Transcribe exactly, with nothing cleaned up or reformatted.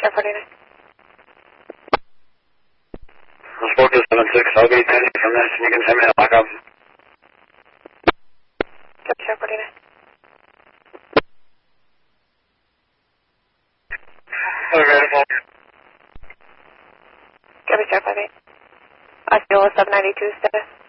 Star forty-nine. Spoke to seven six, I'll be ten from this, and you can send me a lockup. Star forty-nine. Available. Copy Star five eight. Osceola seven ninety-two status.